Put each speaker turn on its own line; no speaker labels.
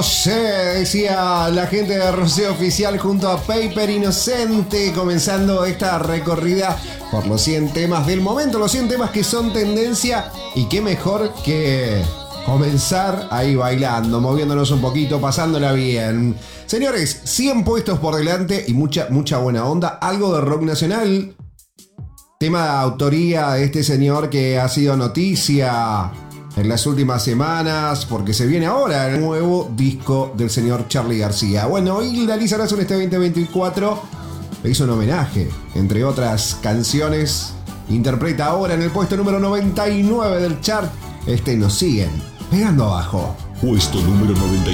Se decía la gente de Rocío Oficial junto a Paper Inocente, comenzando esta recorrida por los 100 temas del momento, los 100 temas que son tendencia, y qué mejor que comenzar ahí bailando, moviéndonos un poquito, pasándola bien. Señores, 100 puestos por delante y mucha buena onda, algo de rock nacional, tema de autoría de este señor que ha sido noticia en las últimas semanas, porque se viene ahora el nuevo disco del señor Charly García. Bueno, y la Lisa Razón este 2024 le hizo un homenaje, entre otras canciones. Interpreta ahora en el puesto número 99 del chart. Nos siguen pegando abajo.
Puesto número 99.